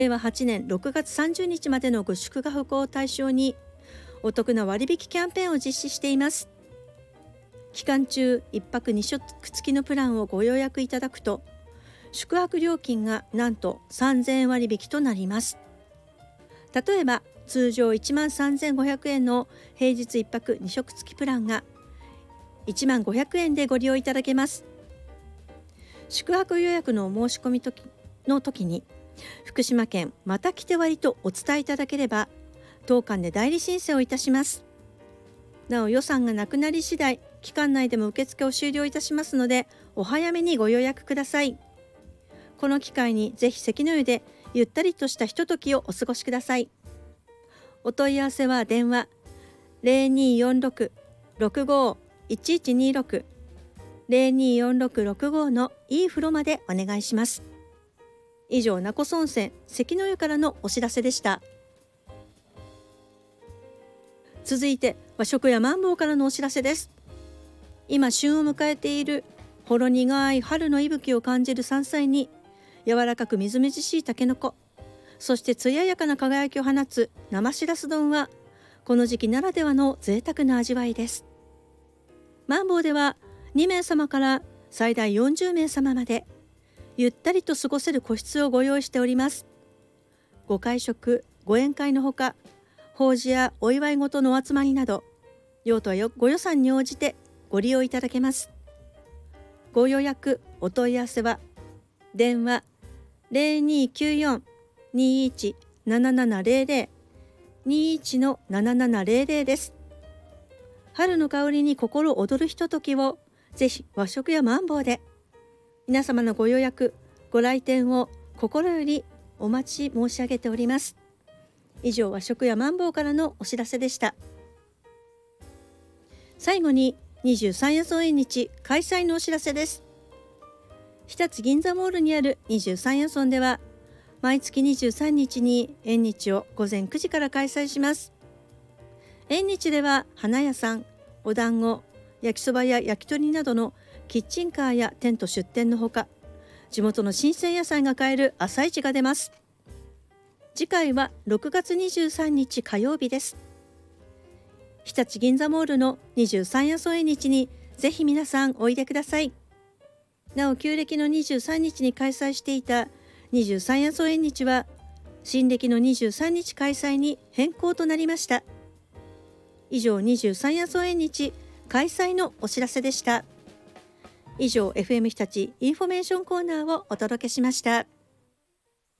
令和8年6月30日までのご宿泊を対象にお得な割引キャンペーンを実施しています。期間中1泊2食付きのプランをご予約いただくと宿泊料金がなんと3000円割引となります。例えば通常13,500円の平日1泊2食付きプランが10,500円でご利用いただけます。宿泊予約のお申し込みの時に福島県また来て割とお伝えいただければ当館で代理申請をいたします。なお予算がなくなり次第期間内でも受付を終了いたしますのでお早めにご予約ください。この機会にぜひ関の湯でゆったりとしたひとときをお過ごしください。お問い合わせは電話 0246-65-1126 0246-65 のいい風呂までお願いします。以上、名古屋温泉関の湯からのお知らせでした。続いて和食やマンボウからのお知らせです。今旬を迎えているほろ苦い春の息吹を感じる山菜に柔らかくみずみずしいたけのこ、そして艶やかな輝きを放つ生しらす丼はこの時期ならではの贅沢な味わいです。マンボウでは2名様から最大40名様までゆったりと過ごせる個室をご用意しております。ご会食、ご宴会のほか法事やお祝い事のお集まりなど用途やご予算に応じてご利用いただけます。ご予約お問い合わせは電話 0294-217700 21-7700 です。春の香りに心躍るひとときをぜひ和食やマンボウで。皆様のご予約ご来店を心よりお待ち申し上げております。以上、和食やマンボウからのお知らせでした。最後に23夜村縁日開催のお知らせです。日立銀座モールにある23夜村では毎月23日に縁日を午前9時から開催します。縁日では花屋さん、お団子、焼きそばや焼き鳥などのキッチンカーやテント出店のほか地元の新鮮野菜が買える朝市が出ます。次回は6月23日火曜日です。日立銀座モールの23夜村縁日にぜひ皆さんおいでください。なお旧暦の23日に開催していた23夜村縁日は新暦の23日開催に変更となりました。以上、23夜村縁日開催のお知らせでした。以上、FM 日立インフォメーションコーナーをお届けしました。